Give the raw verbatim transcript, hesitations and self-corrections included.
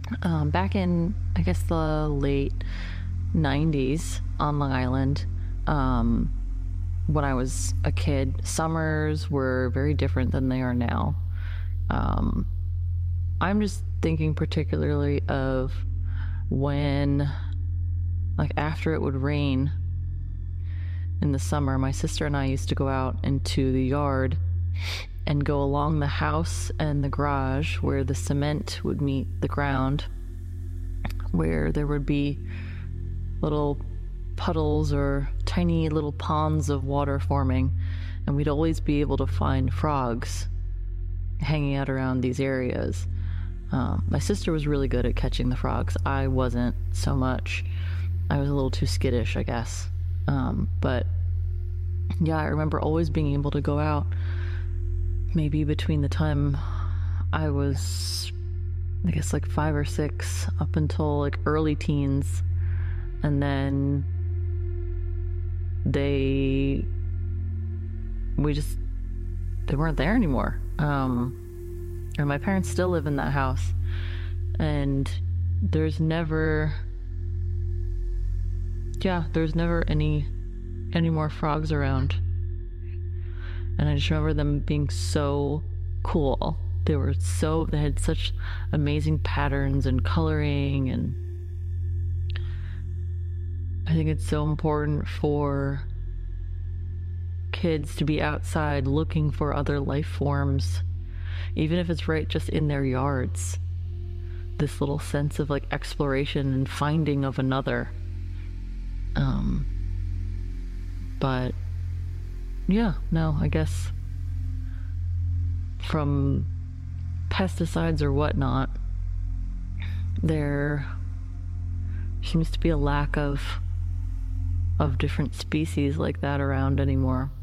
Um, back in, I guess, the late nineties on Long Island, um, when I was a kid, summers were very different than they are now. Um, I'm just thinking particularly of when, like, after it would rain in the summer, my sister and I used to go out into the yard and go along the house and the garage where the cement would meet the ground, where there would be little puddles or tiny little ponds of water forming, and we'd always be able to find frogs hanging out around these areas. Um, my sister was really good at catching the frogs. I wasn't so much. I was a little too skittish, I guess. Um, but yeah, I remember always being able to go out maybe between the time I was, I guess, like five or six up until like early teens. And then they, we just, they weren't there anymore. Um, and my parents still live in that house. And there's never, yeah, there's never any, any more frogs around. And I just remember them being so cool. They were so, they had such amazing patterns and coloring, and I think it's so important for kids to be outside looking for other life forms, even if it's right just in their yards. This little sense of like exploration and finding of another. Um, but yeah, no, I guess from pesticides or whatnot, there seems to be a lack of of different species like that around anymore.